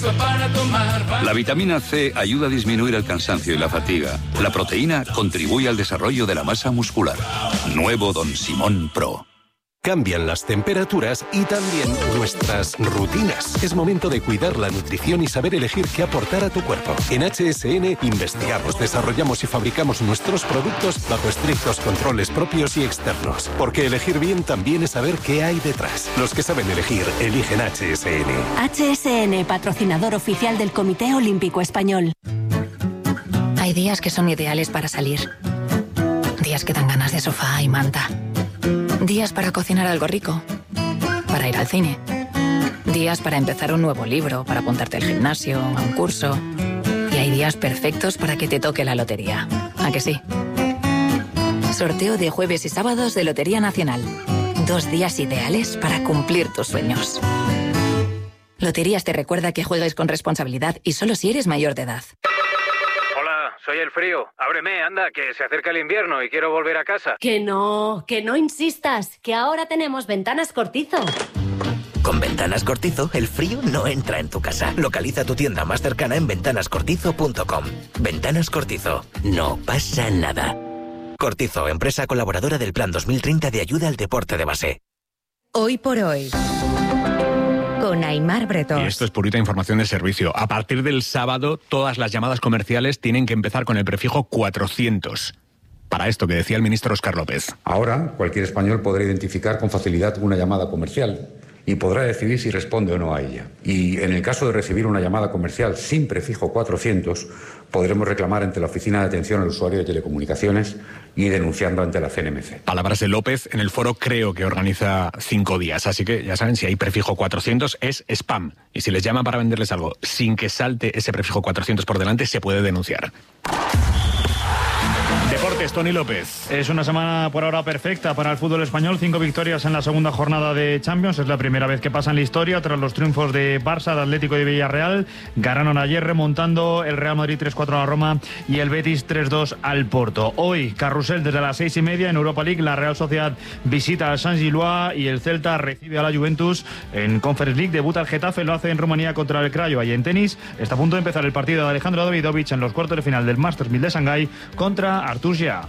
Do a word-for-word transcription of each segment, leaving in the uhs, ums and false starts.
justo para tomar. La vitamina C ayuda a disminuir el cansancio y la fatiga. La proteína contribuye al desarrollo de la masa muscular. Nuevo Don Simón Pro. Cambian las temperaturas y también nuestras rutinas. Es momento de cuidar la nutrición y saber elegir qué aportar a tu cuerpo. En H S N investigamos, desarrollamos y fabricamos nuestros productos bajo estrictos controles propios y externos. Porque elegir bien también es saber qué hay detrás. Los que saben elegir, eligen H S N. H S N, patrocinador oficial del Comité Olímpico Español. Hay días que son ideales para salir. Días que dan ganas de sofá y manta. Días para cocinar algo rico, para ir al cine. Días para empezar un nuevo libro, para apuntarte al gimnasio, a un curso. Y hay días perfectos para que te toque la lotería. ¿A que sí? Sorteo de jueves y sábados de Lotería Nacional. Dos días ideales para cumplir tus sueños. Loterías te recuerda que juegues con responsabilidad y solo si eres mayor de edad. Soy el frío. Ábreme, anda, que se acerca el invierno y quiero volver a casa. Que no, que no insistas, que ahora tenemos Ventanas Cortizo. Con Ventanas Cortizo, el frío no entra en tu casa. Localiza tu tienda más cercana en ventanas cortizo punto com. Ventanas Cortizo. No pasa nada. Cortizo, empresa colaboradora del Plan dos mil treinta de ayuda al deporte de base. Hoy por hoy, con Aimar Bretón. Y esto es purita información de servicio. A partir del sábado, todas las llamadas comerciales tienen que empezar con el prefijo cuatrocientos. Para esto que decía el ministro Óscar López. Ahora, cualquier español podrá identificar con facilidad una llamada comercial y podrá decidir si responde o no a ella. Y en el caso de recibir una llamada comercial sin prefijo cuatrocientos, podremos reclamar ante la Oficina de Atención al Usuario de Telecomunicaciones y denunciando ante la C N M C. Palabras de López en el foro Creo, que organiza cinco días. Así que ya saben, si hay prefijo cuatrocientos es spam. Y si les llaman para venderles algo sin que salte ese prefijo cuatrocientos por delante, se puede denunciar. Deportes, Tony López. Es una semana por ahora perfecta para el fútbol español. Cinco victorias en la segunda jornada de Champions. Es la primera vez que pasa en la historia tras los triunfos de Barça, de Atlético y de Villarreal. Ganaron ayer remontando el Real Madrid tres cuatro a la Roma y el Betis tres dos al Porto. Hoy, carrusel desde las seis y media en Europa League. La Real Sociedad visita al Saint-Gilloise y el Celta recibe a la Juventus en Conference League. Debuta el Getafe, lo hace en Rumanía contra el Crayo. Y en tenis está a punto de empezar el partido de Alejandro Davidovich en los cuartos de final del Masters mil de Shanghái contra Artur Gia.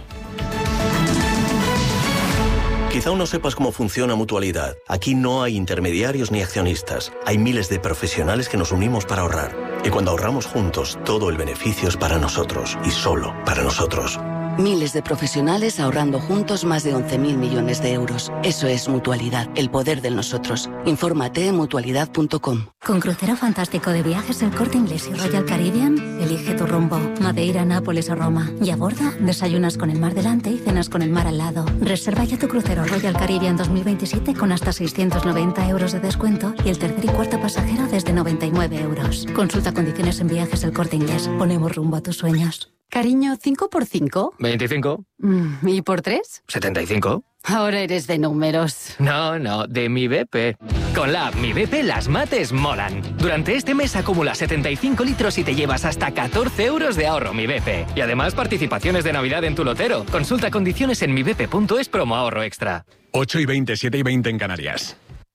Quizá aún no sepas cómo funciona Mutualidad. Aquí no hay intermediarios ni accionistas. Hay miles de profesionales que nos unimos para ahorrar. Y cuando ahorramos juntos, todo el beneficio es para nosotros y solo para nosotros. Miles de profesionales ahorrando juntos más de once mil millones de euros. Eso es Mutualidad, el poder de nosotros. Infórmate en mutualidad punto com. Con crucero fantástico de viajes El Corte Inglés y Royal Caribbean, elige tu rumbo. Madeira, Nápoles o Roma. Y a bordo, desayunas con el mar delante y cenas con el mar al lado. Reserva ya tu crucero Royal Caribbean dos mil veintisiete con hasta seiscientos noventa euros de descuento y el tercer y cuarto pasajero desde noventa y nueve euros. Consulta condiciones en Viajes El Corte Inglés. Ponemos rumbo a tus sueños. Cariño, ¿cinco por cinco? veinticinco. Mm, ¿Y por tres? setenta y cinco. Ahora eres de números. No, no, de mi B P. Con la app Mi B P las mates molan. Durante este mes acumula setenta y cinco litros y te llevas hasta catorce euros de ahorro Mi B P. Y además participaciones de Navidad en tu lotero. Consulta condiciones en mi b p punto es promo ahorro extra. ocho y veinte, siete y veinte en Canarias.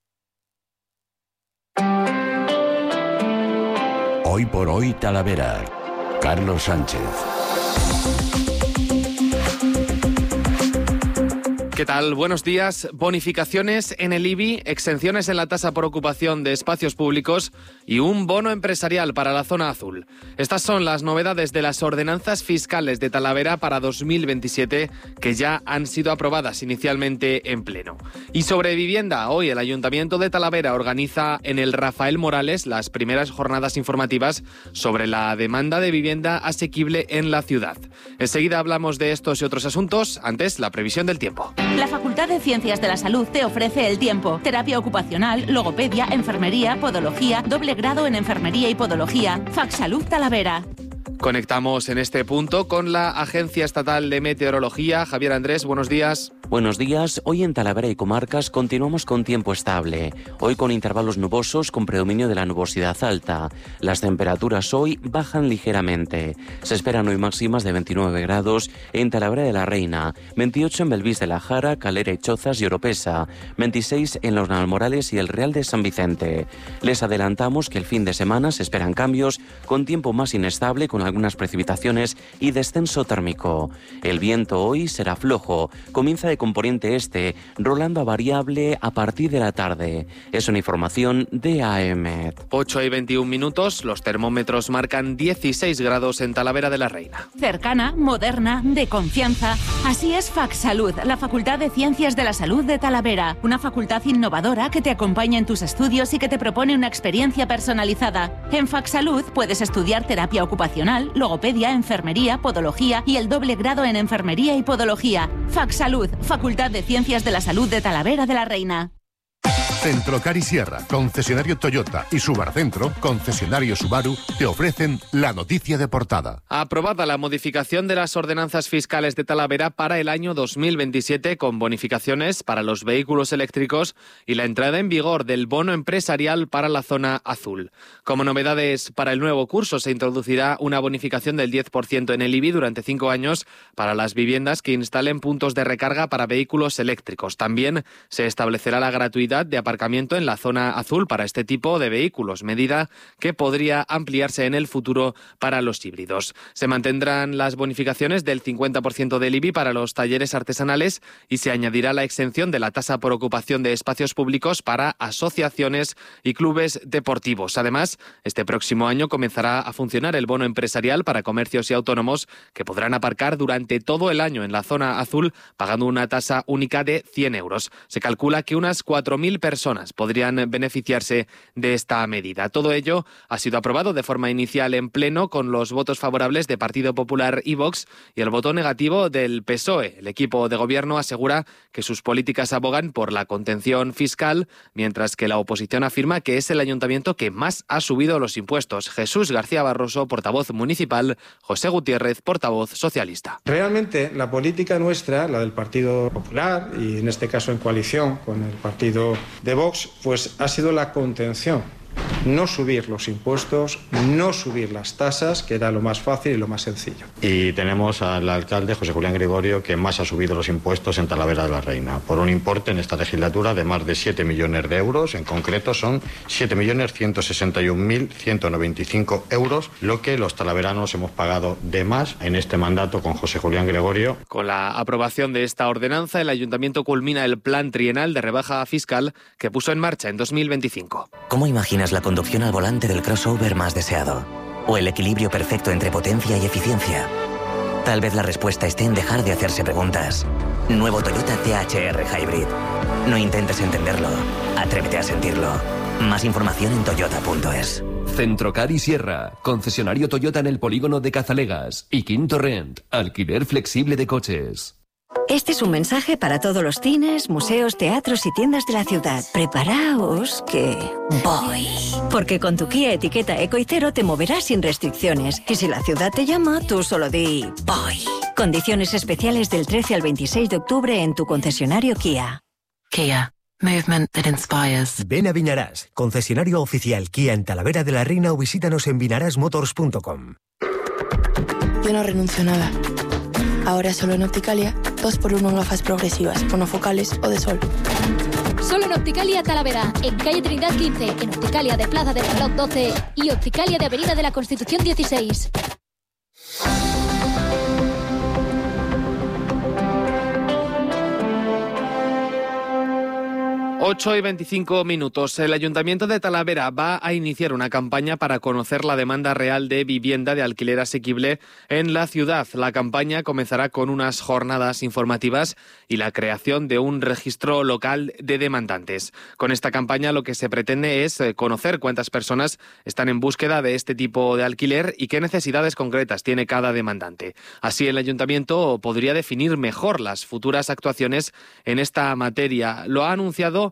Hoy por hoy Talavera. Carlos Sánchez. ¿Qué tal? Buenos días. Bonificaciones en el I B I, exenciones en la tasa por ocupación de espacios públicos y un bono empresarial para la zona azul. Estas son las novedades de las ordenanzas fiscales de Talavera para dos mil veintisiete que ya han sido aprobadas inicialmente en pleno. Y sobre vivienda, hoy el Ayuntamiento de Talavera organiza en el Rafael Morales las primeras jornadas informativas sobre la demanda de vivienda asequible en la ciudad. Enseguida hablamos de estos y otros asuntos, antes la previsión del tiempo. La Facultad de Ciencias de la Salud te ofrece el tiempo. Terapia ocupacional, logopedia, enfermería, podología, doble grado en enfermería y podología. Fac Salud Talavera. Conectamos en este punto con la Agencia Estatal de Meteorología. Javier Andrés, buenos días. Buenos días. Hoy en Talavera y comarcas continuamos con tiempo estable. Hoy con intervalos nubosos con predominio de la nubosidad alta. Las temperaturas hoy bajan ligeramente. Se esperan hoy máximas de veintinueve grados en Talavera de la Reina, veintiocho en Belvís de la Jara, Calera y Chozas y Oropesa, veintiséis en Los Nalmorales y el Real de San Vicente. Les adelantamos que el fin de semana se esperan cambios con tiempo más inestable con algunas precipitaciones y descenso térmico. El viento hoy será flojo, comienza de componente este, rolando a variable a partir de la tarde. Es una información de A E M E T. ocho y veintiún minutos, los termómetros marcan dieciséis grados en Talavera de la Reina. Cercana, moderna, de confianza. Así es FacSalud, la Facultad de Ciencias de la Salud de Talavera. Una facultad innovadora que te acompaña en tus estudios y que te propone una experiencia personalizada. En FacSalud puedes estudiar terapia ocupacional, logopedia, enfermería, podología y el doble grado en enfermería y podología. FacSalud, Facultad de Ciencias de la Salud de Talavera de la Reina. Centrocar y Sierra, concesionario Toyota, y Subarcentro, concesionario Subaru, te ofrecen la noticia de portada. Aprobada la modificación de las ordenanzas fiscales de Talavera para el año dos mil veintisiete con bonificaciones para los vehículos eléctricos y la entrada en vigor del bono empresarial para la zona azul. Como novedades para el nuevo curso se introducirá una bonificación del diez por ciento en el I B I durante cinco años para las viviendas que instalen puntos de recarga para vehículos eléctricos. También se establecerá la gratuidad de aparcamiento en la zona azul para este tipo de vehículos, medida que podría ampliarse en el futuro para los híbridos. Se mantendrán las bonificaciones del cincuenta por ciento del I B I para los talleres artesanales y se añadirá la exención de la tasa por ocupación de espacios públicos para asociaciones y clubes deportivos. Además, este próximo año comenzará a funcionar el bono empresarial para comercios y autónomos que podrán aparcar durante todo el año en la zona azul pagando una tasa única de cien euros. Se calcula que unas cuatro mil personas podrían beneficiarse de esta medida. Todo ello ha sido aprobado de forma inicial en pleno con los votos favorables de Partido Popular y Vox y el voto negativo del P S O E. El equipo de gobierno asegura que sus políticas abogan por la contención fiscal, mientras que la oposición afirma que es el ayuntamiento que más ha subido los impuestos. Jesús García Barroso, portavoz municipal, José Gutiérrez, portavoz socialista. Realmente la política nuestra, la del Partido Popular y en este caso en coalición con el partido de Vox, pues ha sido la contención. No subir los impuestos, no subir las tasas, que era lo más fácil y lo más sencillo. Y tenemos al alcalde José Julián Gregorio, que más ha subido los impuestos en Talavera de la Reina, por un importe en esta legislatura de más de siete millones de euros. En concreto son siete millones ciento sesenta y un mil ciento noventa y cinco euros, lo que los talaveranos hemos pagado de más en este mandato con José Julián Gregorio. Con la aprobación de esta ordenanza, el ayuntamiento culmina el plan trienal de rebaja fiscal que puso en marcha en dos mil veinticinco. ¿Cómo imaginas la conducción al volante del crossover más deseado? ¿O el equilibrio perfecto entre potencia y eficiencia? Tal vez la respuesta esté en dejar de hacerse preguntas. Nuevo Toyota T H R Hybrid. No intentes entenderlo, atrévete a sentirlo. Más información en toyota punto es. Centrocar y Sierra, concesionario Toyota en el polígono de Cazalegas y Quinto Rent, alquiler flexible de coches. Este es un mensaje para todos los cines, museos, teatros y tiendas de la ciudad. Preparaos que voy. Porque con tu Kia etiqueta Eco y Cero te moverás sin restricciones. Y si la ciudad te llama, tú solo di voy. Condiciones especiales del trece al veintiséis de octubre en tu concesionario Kia. Kia. Movement that inspires. Ven a Vinarás, concesionario oficial Kia en Talavera de la Reina, o visítanos en vinarás motors punto com. Yo no renuncio a nada. Ahora solo en Opticalia, dos por uno en gafas progresivas, monofocales o de sol. Solo en Opticalia Talavera, en calle Trinidad quince, en Opticalia de Plaza del Reloj doce y Opticalia de Avenida de la Constitución dieciséis. ocho y veinticinco minutos. El Ayuntamiento de Talavera va a iniciar una campaña para conocer la demanda real de vivienda de alquiler asequible en la ciudad. La campaña comenzará con unas jornadas informativas y la creación de un registro local de demandantes. Con esta campaña lo que se pretende es conocer cuántas personas están en búsqueda de este tipo de alquiler y qué necesidades concretas tiene cada demandante. Así el Ayuntamiento podría definir mejor las futuras actuaciones en esta materia. Lo ha anunciado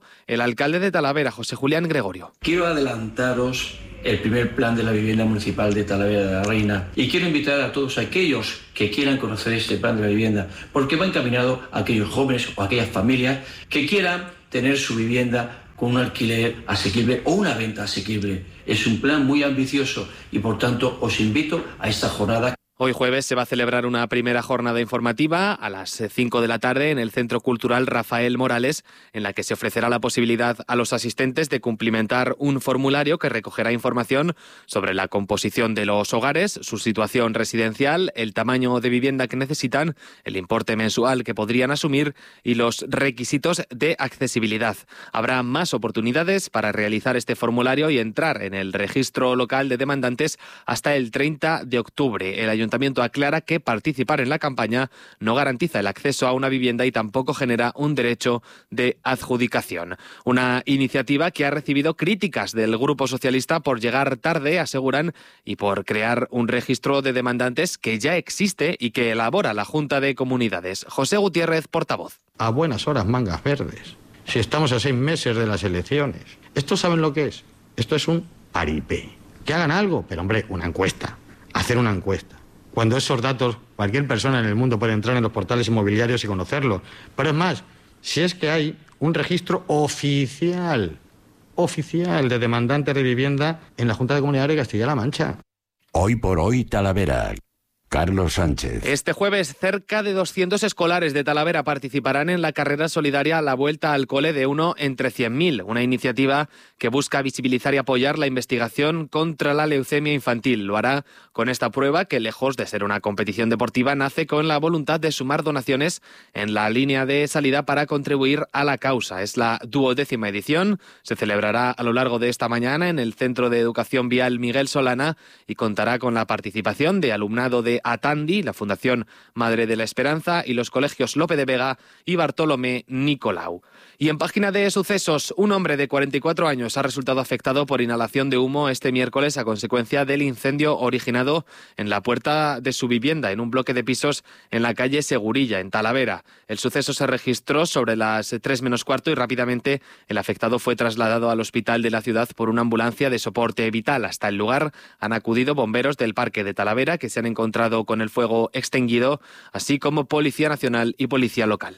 el alcalde de Talavera, José Julián Gregorio. Quiero adelantaros el primer plan de la vivienda municipal de Talavera de la Reina y quiero invitar a todos aquellos que quieran conocer este plan de la vivienda, porque va encaminado a aquellos jóvenes o a aquellas familias que quieran tener su vivienda con un alquiler asequible o una venta asequible. Es un plan muy ambicioso y por tanto os invito a esta jornada. Hoy jueves se va a celebrar una primera jornada informativa a las cinco de la tarde en el Centro Cultural Rafael Morales, en la que se ofrecerá la posibilidad a los asistentes de cumplimentar un formulario que recogerá información sobre la composición de los hogares, su situación residencial, el tamaño de vivienda que necesitan, el importe mensual que podrían asumir y los requisitos de accesibilidad. Habrá más oportunidades para realizar este formulario y entrar en el registro local de demandantes hasta el treinta de octubre. El Ayuntamiento aclara que participar en la campaña no garantiza el acceso a una vivienda y tampoco genera un derecho de adjudicación. Una iniciativa que ha recibido críticas del Grupo Socialista por llegar tarde, aseguran, y por crear un registro de demandantes que ya existe y que elabora la Junta de Comunidades. José Gutiérrez, portavoz. A buenas horas, mangas verdes. Si estamos a seis meses de las elecciones. ¿Estos saben lo que es? Esto es un paripé. Que hagan algo, pero hombre, una encuesta. Hacer una encuesta. Cuando esos datos, cualquier persona en el mundo puede entrar en los portales inmobiliarios y conocerlos. Pero es más, si es que hay un registro oficial, oficial de demandantes de vivienda en la Junta de Comunidades de Castilla-La Mancha. Hoy por hoy Talavera. Carlos Sánchez. Este jueves, cerca de doscientos escolares de Talavera participarán en la carrera solidaria La Vuelta al Cole de uno entre cien mil, una iniciativa que busca visibilizar y apoyar la investigación contra la leucemia infantil. Lo hará con esta prueba que, lejos de ser una competición deportiva, nace con la voluntad de sumar donaciones en la línea de salida para contribuir a la causa. Es la duodécima edición, se celebrará a lo largo de esta mañana en el Centro de Educación Vial Miguel Solana y contará con la participación de alumnado de Atandi, la Fundación Madre de la Esperanza y los colegios Lope de Vega y Bartolomé Nicolau. Y en página de sucesos, un hombre de cuarenta y cuatro años ha resultado afectado por inhalación de humo este miércoles a consecuencia del incendio originado en la puerta de su vivienda en un bloque de pisos en la calle Segurilla, en Talavera. El suceso se registró sobre las tres menos cuarto y rápidamente el afectado fue trasladado al hospital de la ciudad por una ambulancia de soporte vital. Hasta el lugar han acudido bomberos del Parque de Talavera que se han encontrado con el fuego extinguido, así como Policía Nacional y Policía Local.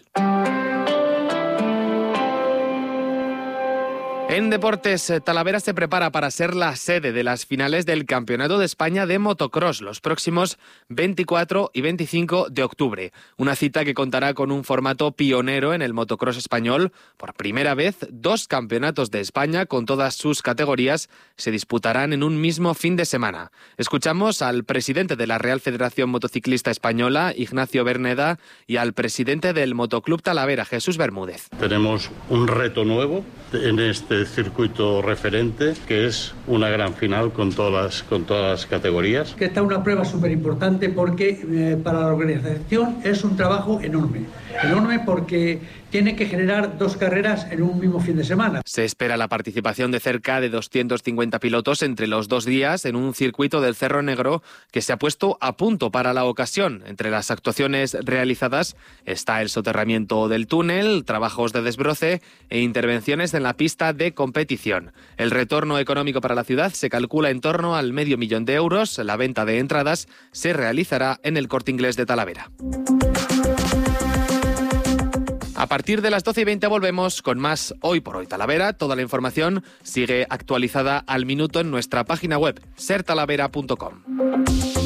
En deportes, Talavera se prepara para ser la sede de las finales del Campeonato de España de Motocross los próximos veinticuatro y veinticinco de octubre. Una cita que contará con un formato pionero en el motocross español. Por primera vez, dos campeonatos de España con todas sus categorías se disputarán en un mismo fin de semana. Escuchamos al presidente de la Real Federación Motociclista Española, Ignacio Berneda, y al presidente del Motoclub Talavera, Jesús Bermúdez. Tenemos un reto nuevo en este circuito referente, que es una gran final con todas las, con todas las categorías. Que esta es una prueba súper importante porque eh, para la organización es un trabajo enorme, enorme porque tiene que generar dos carreras en un mismo fin de semana. Se espera la participación de cerca de doscientos cincuenta pilotos entre los dos días en un circuito del Cerro Negro que se ha puesto a punto para la ocasión. Entre las actuaciones realizadas está el soterramiento del túnel, trabajos de desbroce e intervenciones en la pista de competición. El retorno económico para la ciudad se calcula en torno al medio millón de euros. La venta de entradas se realizará en el Corte Inglés de Talavera. A partir de las doce y veinte volvemos con más Hoy por Hoy Talavera. Toda la información sigue actualizada al minuto en nuestra página web ser talavera punto com.